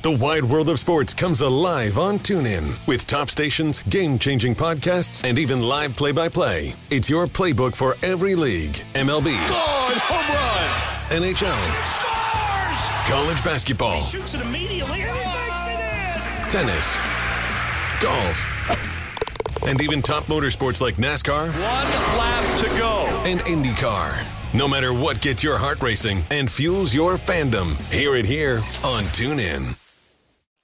The wide world of sports comes alive on TuneIn with top stations, game-changing podcasts, and even live play-by-play. It's your playbook for every league. MLB. Gone, home run. NHL. College basketball. He shoots it immediately and he makes it in. Tennis. Golf. And even top motorsports like NASCAR. One lap to go. And IndyCar. No matter what gets your heart racing and fuels your fandom, hear it here on TuneIn.